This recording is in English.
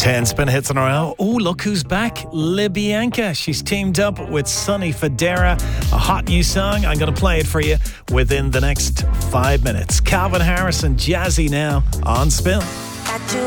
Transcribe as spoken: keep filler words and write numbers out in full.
ten spin hits in a row. Oh, look who's back. Libyanka. She's teamed up with Sonny Fodera. A hot new song. I'm going to play it for you within the next five minutes. Calvin Harris and Jazzy now on Spin.